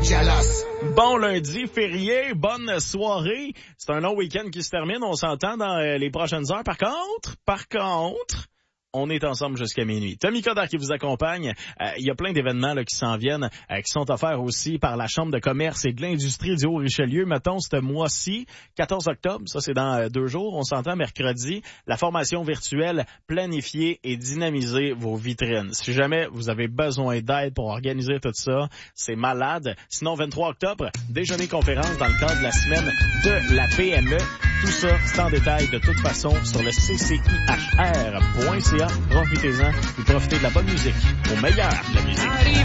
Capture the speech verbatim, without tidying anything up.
Jalas. Bon lundi, férié, bonne soirée. C'est un long week-end qui se termine. On s'entend dans euh, les prochaines heures. Par contre, par contre... on est ensemble jusqu'à minuit. Tommy Coderre qui vous accompagne. Euh, il y a plein d'événements là, qui s'en viennent, euh, qui sont offerts aussi par la Chambre de commerce et de l'industrie du Haut-Richelieu. Mettons, ce mois-ci, quatorze octobre, ça c'est dans euh, deux jours, on s'entend mercredi, la formation virtuelle Planifier et dynamiser vos vitrines. Si jamais vous avez besoin d'aide pour organiser tout ça, c'est malade. Sinon, vingt-trois octobre, déjeuner conférence dans le cadre de la semaine de la P M E. Tout ça, c'est en détail de toute façon sur le c c i h r point c a. Profitez-en et profitez de la bonne musique, au meilleur de la musique.